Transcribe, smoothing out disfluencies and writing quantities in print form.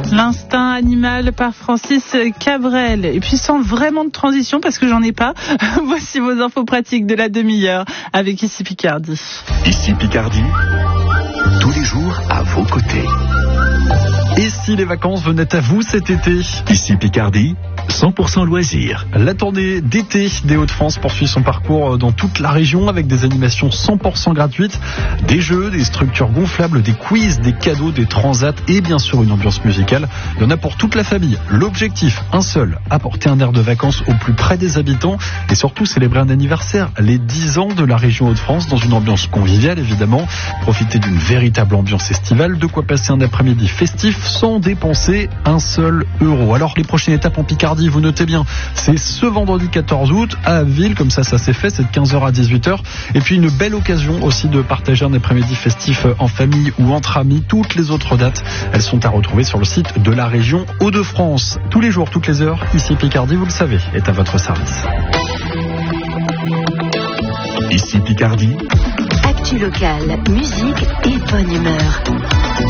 L'instinct animal par Francis Cabrel. Et puis sans vraiment de transition parce que j'en ai pas, voici vos infos pratiques de la demi-heure avec Ici Picardie. Ici Picardie, tous les jours à vos côtés. Et si les vacances venaient à vous cet été? Ici Picardie, 100% loisirs. La tournée d'été des Hauts-de-France poursuit son parcours dans toute la région avec des animations 100% gratuites, des jeux, des structures gonflables, des quiz, des cadeaux, des transats et bien sûr une ambiance musicale. Il y en a pour toute la famille. L'objectif, un seul, apporter un air de vacances au plus près des habitants et surtout célébrer un anniversaire, les 10 ans de la région Hauts-de-France dans une ambiance conviviale évidemment. Profiter d'une véritable ambiance estivale, de quoi passer un après-midi festif sans dépenser un seul euro. Alors les prochaines étapes en Picardie, vous notez bien, c'est ce vendredi 14 août à Abbeville, comme ça s'est fait, c'est de 15h à 18h. Et puis une belle occasion aussi de partager un après-midi festif en famille ou entre amis. Toutes les autres dates, elles sont à retrouver sur le site de la région Hauts-de-France. Tous les jours, toutes les heures, Ici Picardie, vous le savez, est à votre service. Ici Picardie. Actu locale, musique et bonne humeur.